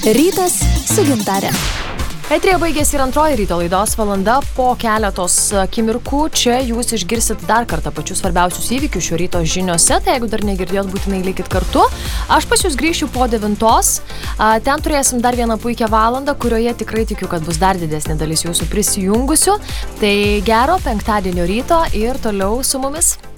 Rytas su Gintare. Eterija baigėsi ir antroji ryto laidos valanda. Po keletos akimirkų čia jūs išgirsit dar kartą pačius svarbiausius įvykius šio ryto žiniose. Tai jeigu dar negirdėjot, būtinai likit kartu. Aš pas jūs grįšiu po 9. Ten turėsim dar vieną puikią valandą, kurioje tikrai tikiu, kad bus dar didesnė dalis jūsų prisijungusių. Tai gero penktadienio ryto ir toliau su mumis.